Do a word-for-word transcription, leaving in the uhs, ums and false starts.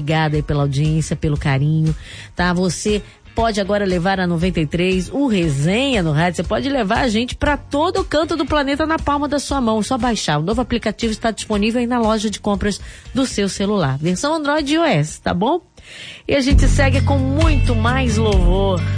obrigada aí pela audiência, pelo carinho, tá? Você pode agora levar a noventa e três, o Resenha no rádio, você pode levar a gente para todo o canto do planeta na palma da sua mão, só baixar. O novo aplicativo está disponível aí na loja de compras do seu celular, versão Android e iOS, tá bom? E a gente segue com muito mais louvor.